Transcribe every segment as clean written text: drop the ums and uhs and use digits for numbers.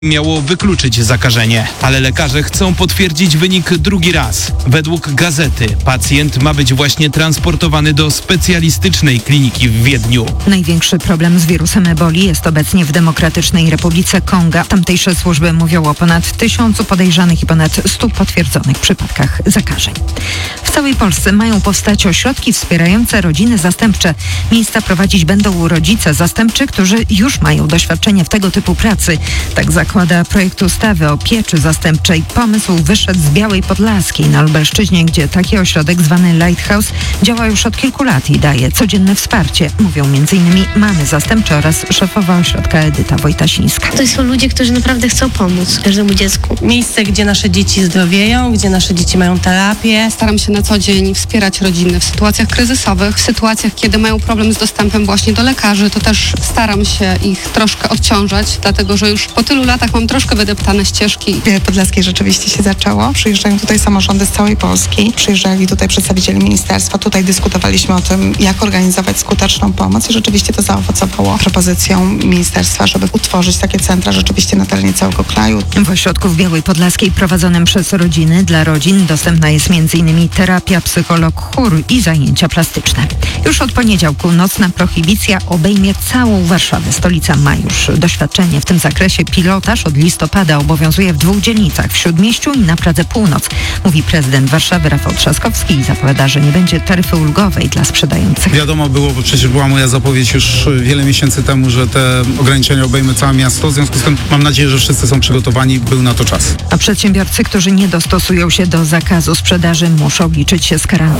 miało wykluczyć zakażenie, ale lekarze chcą potwierdzić wynik drugi raz. Według Gazety pacjent ma być właśnie transportowany do specjalistycznej kliniki w Wiedniu. Największy problem z wirusem eboli jest obecnie w Demokratycznej Republice Konga. Tamtejsze służby mówią o ponad 1000 podejrzanych i ponad 100 potwierdzonych przypadkach zakażeń. W całej Polsce mają powstać ośrodki wspierające rodziny zastępcze. Miejsca prowadzić będą rodzice zastępczy, którzy już mają doświadczenie w tego typu pracy. Tak zakłada projekt ustawy o pieczy zastępczej. Pomysł wyszedł z Białej Podlaskiej na Lubelszczyźnie, gdzie taki ośrodek zwany Lighthouse działa już od kilku lat i daje codzienne wsparcie. Mówią m.in. mamy zastępcze oraz szefowa ośrodka Edyta Wojtasińska. To są ludzie, którzy naprawdę chcą pomóc każdemu dziecku. Miejsce, gdzie nasze dzieci zdrowieją, gdzie nasze dzieci mają terapię. Staram się na co dzień wspierać rodziny w sytuacjach kryzysowych, w sytuacjach, kiedy mają problem z dostępem właśnie do lekarzy, to też staram się ich troszkę odciążać, dlatego że już po tylu latach mam troszkę wydeptane ścieżki. W Białej Podlaskiej rzeczywiście się zaczęło. Przyjeżdżają tutaj samorządy z całej Polski. Przyjeżdżali tutaj przedstawiciele ministerstwa. Tutaj dyskutowaliśmy o tym, jak organizować skuteczną pomoc i rzeczywiście to zaowocowało propozycją ministerstwa, żeby utworzyć takie centra rzeczywiście na terenie całego kraju. W ośrodku w Białej Podlaskiej prowadzonym przez rodziny dla rodzin dostępna jest m.in. terapia, psycholog, chór i zajęcia plastyczne. Już od poniedziałku nocna prohibicja obejmie całą Warszawę. Stolica ma już doświadczenie w tym zakresie. Pilotaż od listopada obowiązuje w 2 dzielnicach, w Śródmieściu i na Pradze Północ. Mówi prezydent Warszawy Rafał Trzaskowski i zapowiada, że nie będzie taryfy ulgowej dla sprzedających. Wiadomo było, bo przecież była moja zapowiedź już wiele miesięcy temu, że te ograniczenia obejmą całe miasto. W związku z tym mam nadzieję, że wszyscy są przygotowani, był na to czas. A przedsiębiorcy, którzy nie dostosują się do zakazu sprzedaży, muszą liczyć się z karami.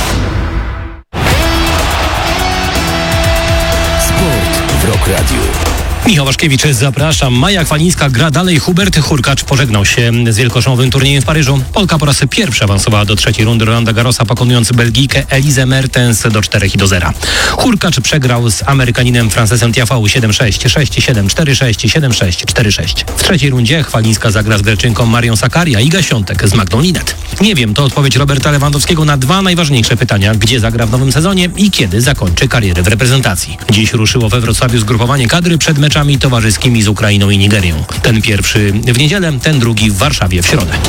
Sport w Rock Radio. Michał Waszkiewicz, zapraszam. Maja Chwalińska gra dalej. Hubert Hurkacz pożegnał się z wielkoszonowym turniejem w Paryżu. Polka po raz pierwszy awansowała do trzeciej rundy Rolanda Garrosa, pokonując Belgijkę Elizę Mertens do 4-0. Hurkacz przegrał z Amerykaninem Francesem Tiafoe 7-6, 6-7, 4-6, 7-6, 4-6. W trzeciej rundzie Chwalińska zagra z Greczynką Marią Sakaria, Iga Świątek z Magdą Linet. Nie wiem, to odpowiedź Roberta Lewandowskiego na 2 najważniejsze pytania. Gdzie zagra w nowym sezonie i kiedy zakończy karierę w reprezentacji. Dziś ruszyło we Wrocławiu zgrupowanie kadry przed meczami towarzyskimi z Ukrainą i Nigerią. Ten pierwszy w niedzielę, ten drugi w Warszawie w środę.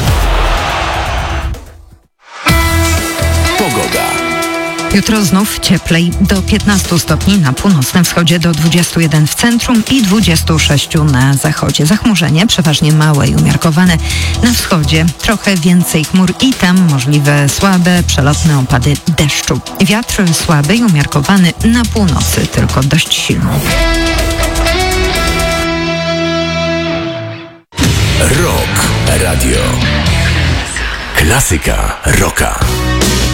Pogoda. Jutro znów cieplej, do 15 stopni na północnym wschodzie, do 21 w centrum i 26 na zachodzie. Zachmurzenie przeważnie małe i umiarkowane. Na wschodzie trochę więcej chmur i tam możliwe słabe, przelotne opady deszczu. Wiatr słaby i umiarkowany, na północy tylko dość silny. Rock Radio. Klasyka rocka.